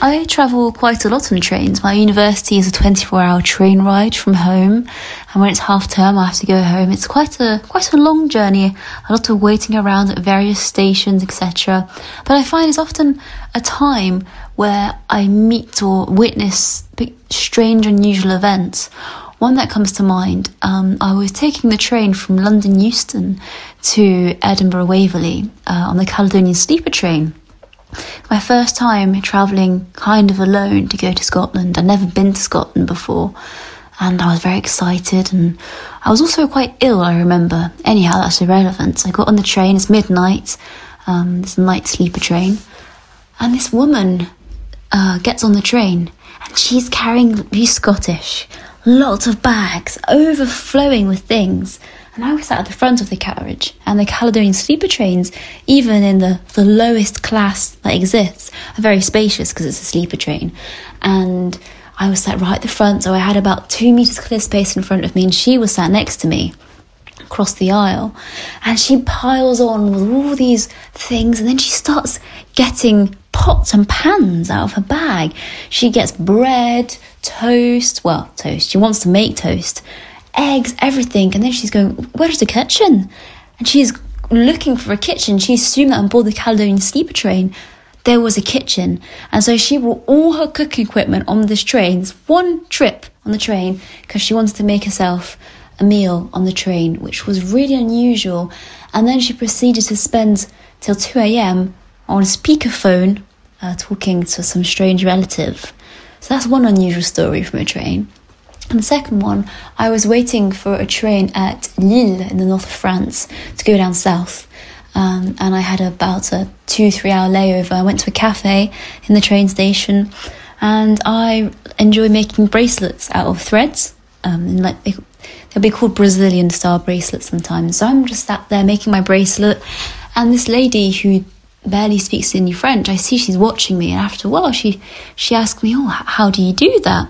I travel quite a lot on trains. My university is a 24-hour train ride from home, and when it's half term I have to go home. It's quite a long journey, a lot of waiting around at various stations, etc. But I find it's often a time where I meet or witness strange, unusual events. One that comes to mind, I was taking the train from London Euston to Edinburgh Waverley on the Caledonian Sleeper train. My first time travelling kind of alone to go to Scotland. I'd never been to Scotland before, and I was very excited, and I was also quite ill, I remember. Anyhow, that's irrelevant. I got on the train, it's midnight, it's a night sleeper train, and this woman gets on the train, and she's Scottish, lots of bags, overflowing with things. And I was sat at the front of the carriage, and the Caledonian Sleeper trains, even in the lowest class that exists, are very spacious because it's a sleeper train. And I was sat right at the front, so I had about 2 meters clear space in front of me, and she was sat next to me across the aisle. And she piles on with all these things, and then she starts getting pots and pans out of her bag. She gets bread, toast, she wants to make toast, eggs, everything, and then she's going, where's the kitchen? And she's looking for a kitchen. She assumed that on board the Caledonian Sleeper train there was a kitchen, and so she brought all her cooking equipment on this train, this one trip on the train, because she wanted to make herself a meal on the train, which was really unusual. And then she proceeded to spend till 2 a.m. on a speakerphone talking to some strange relative. So that's one unusual story from a train. And the second one, I was waiting for a train at Lille in the north of France to go down south. And I had about a 2-3 hour layover. I went to a cafe in the train station, and I enjoy making bracelets out of threads. They'll be called Brazilian style bracelets sometimes. So I'm just sat there making my bracelet, and this lady who barely speaks any French, I see she's watching me, and after a while she asked me, how do you do that?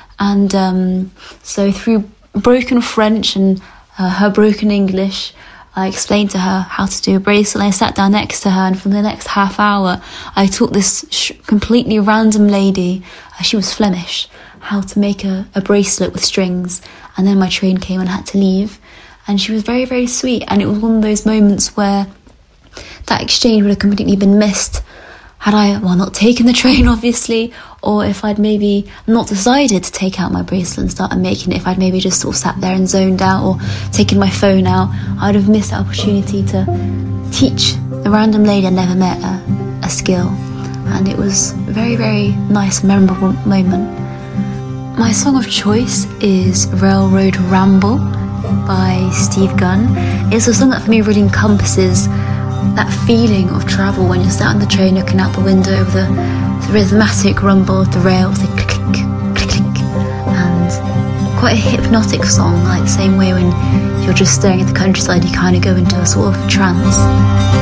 And so through broken French and her broken English, I explained to her how to do a bracelet. I sat down next to her, and for the next half hour I taught this completely random lady, she was Flemish, how to make a bracelet with strings. And then my train came and I had to leave, and she was very, very sweet. And it was one of those moments where that exchange would have completely been missed had I, not taken the train, obviously, or if I'd maybe not decided to take out my bracelet and start making it. If I'd maybe just sort of sat there and zoned out or taken my phone out, I'd have missed the opportunity to teach the random lady I never met a skill. And it was a very, very nice, memorable moment. My song of choice is Railroad Ramble by Steve Gunn. It's a song that for me really encompasses that feeling of travel when you're sat on the train looking out the window over the rhythmic rumble of the rails, the click, click, click, click, and quite a hypnotic song, like the same way when you're just staring at the countryside, you kind of go into a sort of trance.